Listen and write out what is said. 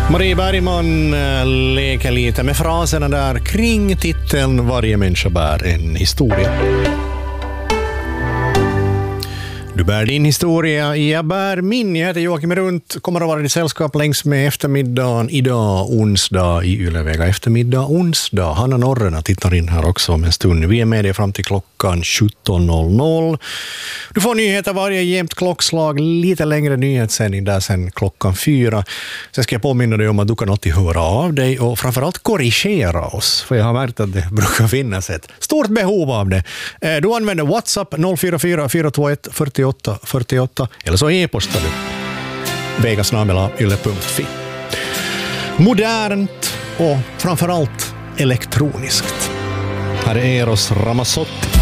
Marie Bergman leker lite med fraserna där kring titeln Varje människa bär en historia. Du bär din historia, jag bär min. Jag heter Joakim Runt, kommer att vara i sällskap längs med eftermiddagen idag, onsdag i Ylevega. Eftermiddag, onsdag. Hanna Norrena tittar in här också om en stund. Vi är med dig fram till klockan 17.00. Du får nyheter varje jämnt klockslag, lite längre nyhetssändning där sen klockan 4. Sen ska jag påminna dig om att du kan alltid höra av dig och framförallt korrigera oss. För jag har märkt att det brukar finnas ett stort behov av det. Du använder WhatsApp 044 421 48 48 eller så e-postar du vegasnabela.yle.fi. Modernt och framförallt elektroniskt. Här är Eros Ramazzotti.